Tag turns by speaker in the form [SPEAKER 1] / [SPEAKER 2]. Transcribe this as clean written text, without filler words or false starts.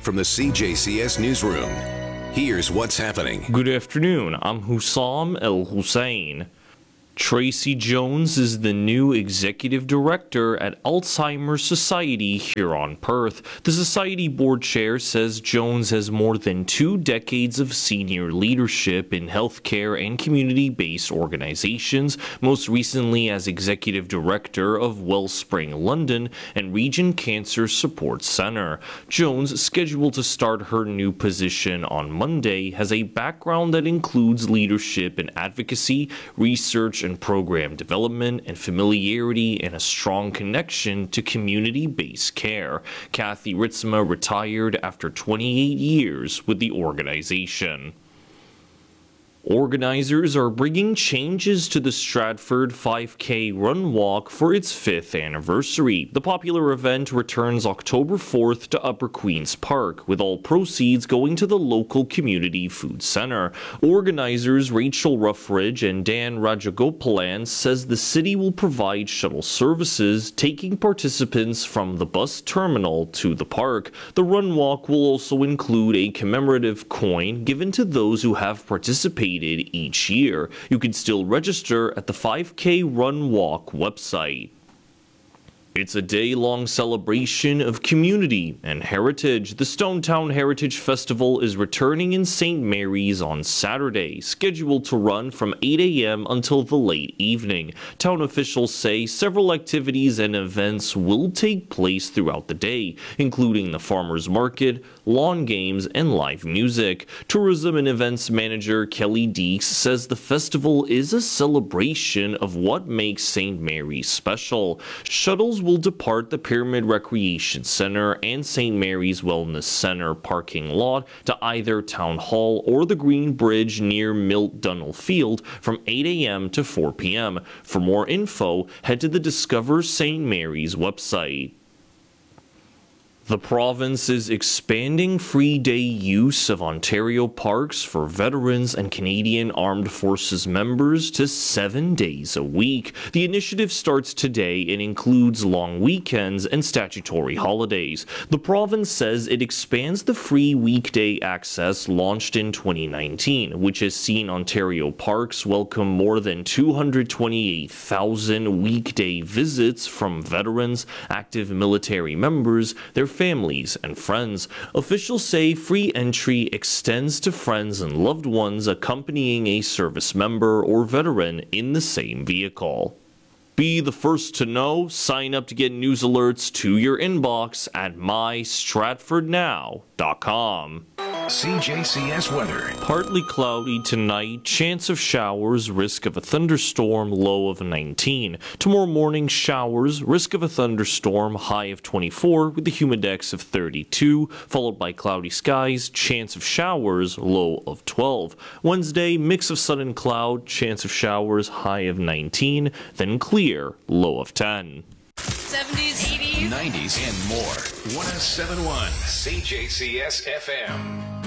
[SPEAKER 1] From the CJCS Newsroom, here's what's happening.
[SPEAKER 2] Good afternoon. I'm Hussam El Hussein. Tracy Jones is the new executive director at Alzheimer's Society here on Perth. The Society board chair says Jones has more than 2 decades of senior leadership in healthcare and community-based organizations, most recently as executive director of Wellspring London and Region Cancer Support Centre. Jones, scheduled to start her new position on Monday, has a background that includes leadership in advocacy, research and program development, and familiarity and a strong connection to community-based care. Kathy Ritzma retired after 28 years with the organization. Organizers are bringing changes to the Stratford 5K Run Walk for its 5th anniversary. The popular event returns October 4th to Upper Queen's Park, with all proceeds going to the local community food center. Organizers Rachel Ruffridge and Dan Rajagopalan says the city will provide shuttle services, taking participants from the bus terminal to the park. The run walk will also include a commemorative coin given to those who have participated each year. You can still register at the 5K Run Walk website. It's a day-long celebration of community and heritage. The Stonetown Heritage Festival is returning in St. Mary's on Saturday, scheduled to run from 8 a.m. until the late evening. Town officials say several activities and events will take place throughout the day, including the farmers market, lawn games, and live music. Tourism and events manager Kelly Deeks says the festival is a celebration of what makes St. Mary's special. Shuttles will depart the Pyramid Recreation Center and St. Mary's Wellness Center parking lot to either Town Hall or the Green Bridge near Milt Dunnell Field from 8 a.m. to 4 p.m. For more info, head to the Discover St. Mary's website. The province is expanding free day use of Ontario parks for veterans and Canadian Armed Forces members to 7 days a week. The initiative starts today and includes long weekends and statutory holidays. The province says it expands the free weekday access launched in 2019, which has seen Ontario parks welcome more than 228,000 weekday visits from veterans, active military members, their families and friends. Officials say free entry extends to friends and loved ones accompanying a service member or veteran in the same vehicle. Be the first to know. Sign up to get news alerts to your inbox at mystratfordnow.com.
[SPEAKER 1] CJCS weather.
[SPEAKER 2] Partly cloudy tonight, chance of showers, risk of a thunderstorm, low of 19. Tomorrow morning, showers, risk of a thunderstorm, high of 24 with the humidex of 32, followed by cloudy skies, chance of showers, low of 12. Wednesday, mix of sun and cloud, chance of showers, high of 19, then clear, low of 10.
[SPEAKER 3] 70s, 80s,
[SPEAKER 1] 90s, and more. 107.1 CJCS FM.